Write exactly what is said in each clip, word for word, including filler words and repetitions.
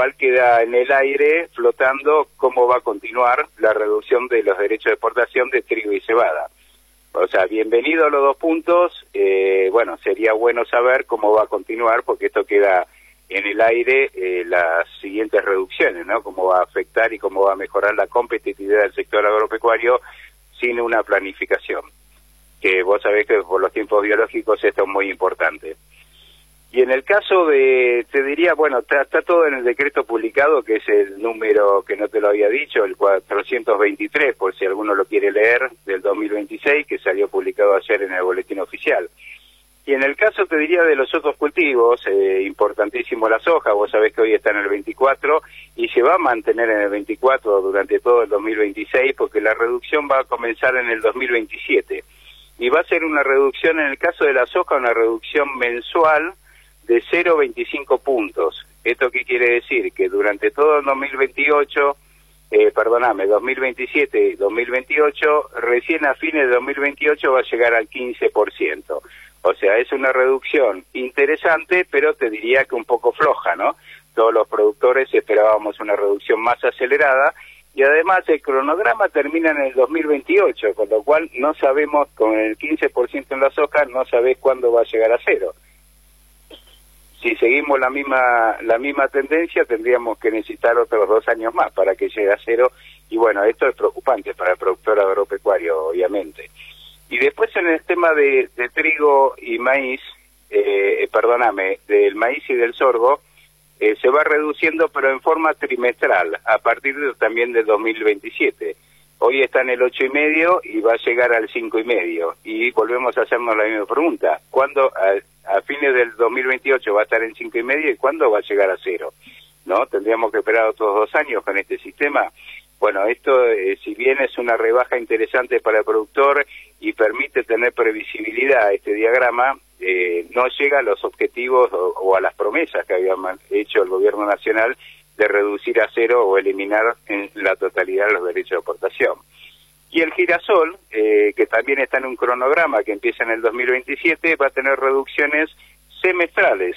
cual queda en el aire flotando cómo va a continuar la reducción de los derechos de exportación de trigo y cebada. O sea, bienvenido a los dos puntos, eh, bueno, sería bueno saber cómo va a continuar, porque esto queda en el aire, eh, las siguientes reducciones, ¿no? Cómo va a afectar y cómo va a mejorar la competitividad del sector agropecuario sin una planificación, que vos sabés que por los tiempos biológicos esto es muy importante. Y en el caso de, te diría, bueno, está, está todo en el decreto publicado, que es el número que no te lo había dicho, el cuatrocientos veintitrés, por si alguno lo quiere leer, del dos mil veintiséis, que salió publicado ayer en el boletín oficial. Y en el caso, te diría, de los otros cultivos, eh, importantísimo la soja, vos sabés que hoy está en el veinticuatro, y se va a mantener en el veinticuatro durante todo el dos mil veintiséis, porque la reducción va a comenzar en el dos mil veintisiete. Y va a ser una reducción, en el caso de la soja, una reducción mensual, de cero coma veinticinco puntos. ¿Esto qué quiere decir? Que durante todo el dos mil veintiocho, eh, perdóname, dos mil veintisiete y dos mil veintiocho, recién a fines de dos mil veintiocho va a llegar al quince por ciento. O sea, es una reducción interesante, pero te diría que un poco floja, ¿no? Todos los productores esperábamos una reducción más acelerada, y además el cronograma termina en el dos mil veintiocho, con lo cual no sabemos, con el quince por ciento en la soja, no sabés cuándo va a llegar a cero. Si seguimos la misma la misma tendencia, tendríamos que necesitar otros dos años más para que llegue a cero, y bueno, esto es preocupante para el productor agropecuario, obviamente. Y después en el tema de, de trigo y maíz, eh, perdóname, del maíz y del sorgo, eh, se va reduciendo, pero en forma trimestral, a partir de, también del dos mil veintisiete. Hoy está en el ocho y medio y va a llegar al cinco y medio. Y volvemos a hacernos la misma pregunta: ¿cuándo, a, a fines del dos mil veintiocho va a estar en cinco y medio, y cuándo va a llegar a cero? ¿No? Tendríamos que esperar otros dos años con este sistema. Bueno, esto, eh, si bien es una rebaja interesante para el productor y permite tener previsibilidad a este diagrama, eh, no llega a los objetivos o, o a las promesas que había hecho el gobierno nacional de reducir a cero o eliminar en la totalidad los derechos de exportación. Y el girasol, eh, que también está en un cronograma que empieza en el dos mil veintisiete, va a tener reducciones semestrales.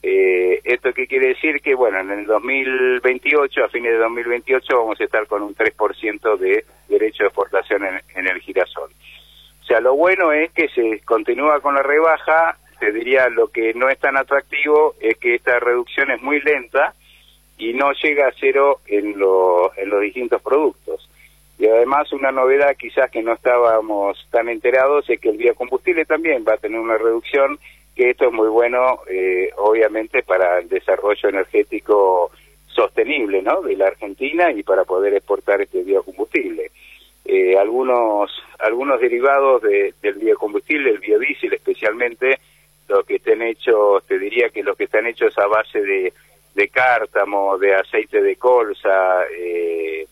Eh, ¿Esto qué quiere decir? Que, bueno, en el dos mil veintiocho, a fines de dos mil veintiocho, vamos a estar con un tres por ciento de derecho de exportación en, en el girasol. O sea, lo bueno es que se continúa con la rebaja. Te diría, lo que no es tan atractivo es que esta reducción es muy lenta y no llega a cero en, lo, en los distintos productos. Y además, una novedad quizás que no estábamos tan enterados es que el biocombustible también va a tener una reducción, que esto es muy bueno, eh, obviamente, para el desarrollo energético sostenible, ¿no?, de la Argentina, y para poder exportar este biocombustible. Eh, algunos algunos derivados de, del biocombustible, el biodiesel especialmente, los que estén hechos, te diría que los que están hechos a base de de cártamo, de aceite de colza, eh,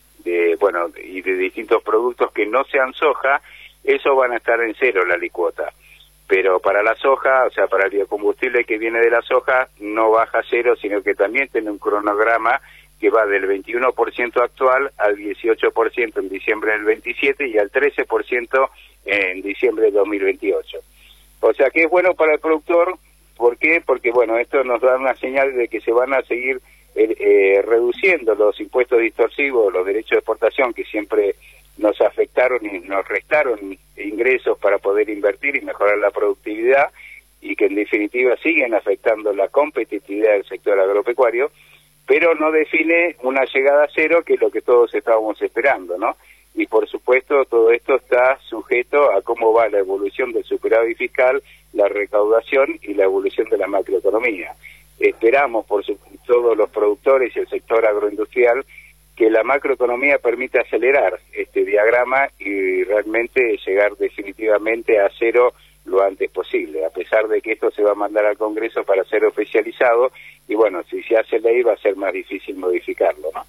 de bueno, y de distintos productos que no sean soja, esos van a estar en cero la licuota. Pero para la soja, o sea, para el biocombustible que viene de la soja, no baja a cero, sino que también tiene un cronograma que va del veintiuno por ciento actual al dieciocho por ciento en diciembre del veintisiete y al trece por ciento en diciembre del dos mil veintiocho. O sea que es bueno para el productor. ¿Por qué? Porque, bueno, esto nos da una señal de que se van a seguir eh, eh, reduciendo los impuestos distorsivos, los derechos de exportación, que siempre nos afectaron y nos restaron ingresos para poder invertir y mejorar la productividad, y que en definitiva siguen afectando la competitividad del sector agropecuario, pero no define una llegada a cero, que es lo que todos estábamos esperando, ¿no? Y por supuesto todo esto está sujeto a cómo va la evolución del superávit fiscal, la recaudación y la evolución de la macroeconomía. Esperamos, por su, todos los productores y el sector agroindustrial, que la macroeconomía permita acelerar este diagrama y realmente llegar definitivamente a cero lo antes posible, a pesar de que esto se va a mandar al Congreso para ser oficializado, y bueno, si se hace ley va a ser más difícil modificarlo, ¿no?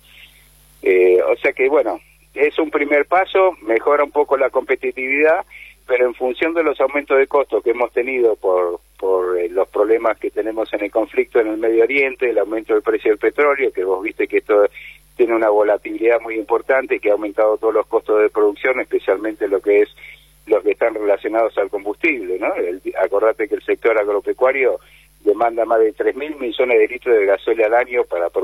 Eh, o sea que, bueno, es un primer paso, mejora un poco la competitividad, pero en función de los aumentos de costos que hemos tenido por, por eh, los problemas que tenemos en el conflicto en el Medio Oriente, el aumento del precio del petróleo, que vos viste que esto tiene una volatilidad muy importante, que ha aumentado todos los costos de producción, especialmente lo que es los que están relacionados al combustible, ¿no? El, acordate que el sector agropecuario demanda más de tres mil millones de litros de gasoil al año para